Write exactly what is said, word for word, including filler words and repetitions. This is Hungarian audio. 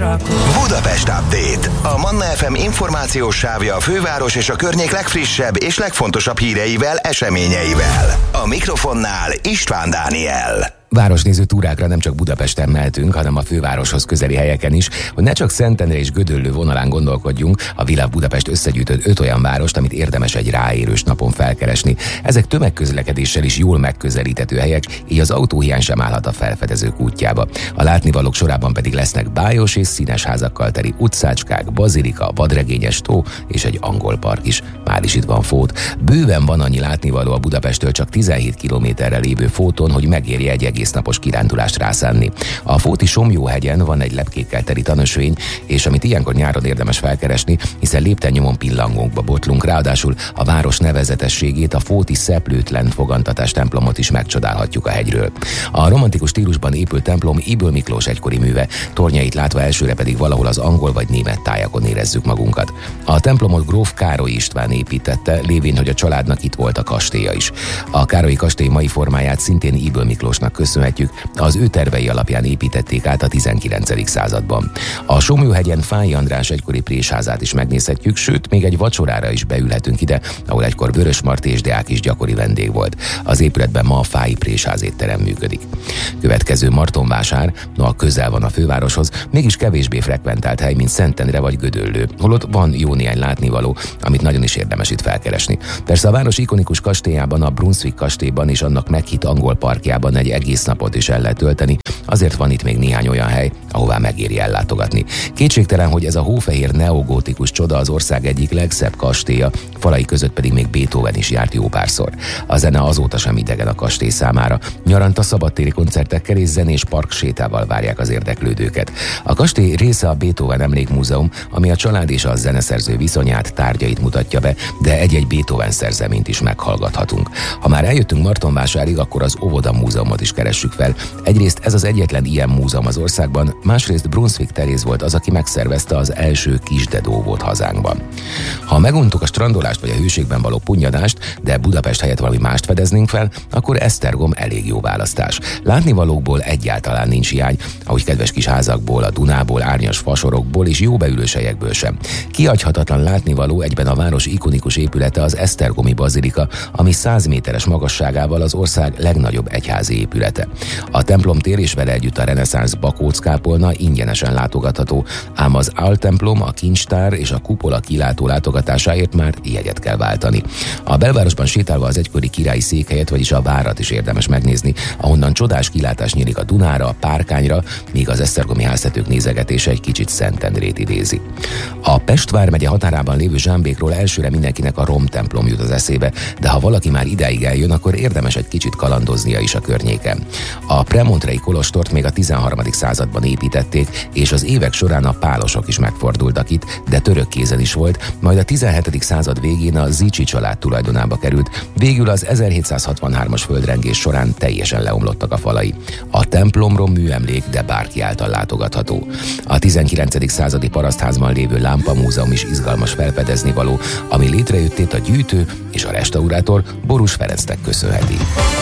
Budapest Update. A Manna ef em információs sávja a főváros és a környék legfrissebb és legfontosabb híreivel, eseményeivel. A mikrofonnál István Dániel. Városnéző túrákra nem csak Budapesten mehetünk, hanem a fővároshoz közeli helyeken is, hogy ne csak Szentendre és Gödöllő vonalán gondolkodjunk, a Világ Budapest összegyűjtött öt olyan várost, amit érdemes egy ráérős napon felkeresni. Ezek tömegközlekedéssel is jól megközelíthető helyek, így az autóhiány sem állhat a felfedezők útjába. A látnivalók sorában pedig lesznek bájos és színes házakkal teli utcácskák, bazilika, vadregényes tó és egy angol park is. Már is itt van Fót. Bőven van annyi látnivaló a Budapesttől csak tizenhét kilométerre lévő Fóton, hogy megérje egy egész napos kirándulást rászánni. A Fóti Somlyóhegyen van egy lepkékkel teli tanösvény, és amit ilyenkor nyáron érdemes felkeresni, hiszen lépten-nyomon pillangókba botlunk, ráadásul a város nevezetességét, a fóti szeplőtlen fogantatás templomot is megcsodálhatjuk a hegyről. A romantikus stílusban épült templom Ybl Miklós egykori műve, tornyait látva elsőre pedig valahol az angol vagy német tájakon érezzük magunkat. A templomot gróf Károly István építette, lévén, hogy a családnak itt volt a kastélya is. A Károlyi kastély mai formáját szintén Ybl Miklósnak köszönhetjük, az ő tervei alapján építették át a tizenkilencedik században. A Somlyóhegyen Fáy András egykori présházát is megnézhetjük, sőt, még egy vacsorára is beülhetünk ide, ahol egykor Vörösmarty és Deák is gyakori vendég volt. Az épületben ma a Fáy présház étterem működik. Következő Martonvásár, noha közel van a fővároshoz, mégis kevésbé frekventált hely, mint Szentendre vagy Gödöllő, holott van jó néhány látnivaló, amit nagyon is érdemes itt felkeresni. Persze a város ikonikus kastélyában, a Brunswick kastélyban és annak meghitt angol parkjában egy egész napot is el lehet tölteni, azért van itt még néhány olyan hely, ahová megéri ellátogatni. Kétségtelen, hogy ez a hófehér neogótikus csoda az ország egyik legszebb kastélya, falai között pedig még Beethoven is járt jó párszor. A zene azóta sem idegen a kastély számára. Nyaranta szabadtéri koncertekkel és zenés parksétával várják az érdeklődőket. A kastély része a Beethoven Emlékmúzeum, ami a család és a zeneszerző viszonyát, tárgyait mutatja be, de egy-egy Beethoven szerzeményt is meghallgathatunk. Ha már eljöttünk Martonvásárig, akkor az Óvoda Múzeumot is keressük fel. Egyrészt ez az egyetlen ilyen múzeum az országban, másrészt Brunswick Teréz volt az, aki megszervezte az első kisdedóvót hazánkban. Ha meguntuk a strandolást vagy a hőségben való punnyadást, de Budapest helyett valami mást fedeznénk fel, akkor Esztergom elég jó választás. Látnivalókból egyáltalán nincs hiány, ahogy kedves kis házakból, a Dunából, árnyas fasorokból és jó beülős helyekből sem. Kihagyhatatlan látnivaló egyben a város ikonikus épülete, az esztergomi bazilika, ami száz méteres magasságával az ország legnagyobb egyházi épülete. A templomtér és vele együtt a reneszánsz bakóckápolna ingyenesen látogatható, ám az áltemplom, a kincstár és a kupola kilátó látogatásáért már jegyet kell váltani. A belvárosban sétálva az egykori királyi székhelyet, vagyis a várat is érdemes megnézni, ahonnan csodás kilátás nyílik a Dunára, a Párkányra, míg az esztergomi háztetők nézegetése egy kicsit Szentendrét idézi. A Pest vármegye határában lévő Zsámbékról elsőre mindenkinek a Rom templom jut az eszébe, de ha valaki már idáig eljön, akkor érdemes egy kicsit kalandoznia is a környéken. A premontrei kolostort még a tizenharmadik században építették, és az évek során a pálosok is megfordultak itt, de török kézen is volt, majd a tizenhetedik század végén a Zichy család tulajdonába került, végül az ezerhétszázhatvanhármas földrengés során teljesen leomlottak a falai. A templomról műemlék, de bárki által látogatható. A tizenkilencedik századi parasztházban lévő lámpamúzeum is izgalmas felfedezni való, ami létrejöttét a gyűjtő és a restaurátor Borús Ferencnek köszönheti.